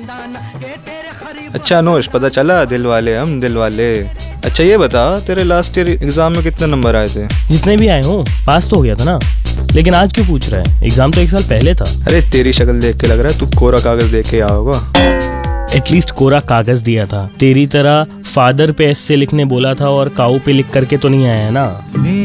अच्छा अनुष, पता चला दिल वाले हम दिल वाले। अच्छा ये बता, तेरे लास्ट ईयर एग्जाम में कितने नंबर आए थे? जितने भी आए हो, पास तो हो गया था ना। लेकिन आज क्यों पूछ रहा है? एग्जाम तो 1 साल पहले था। अरे तेरी शक्ल देख के लग रहा है तू कोरा कागज देख के आया होगा। एटलीस्ट कोरा कागज दिया था। तेरी तरह फादर पे एस से लिखने बोला था और काऊ पे लिख करके तो नहीं आया है ना।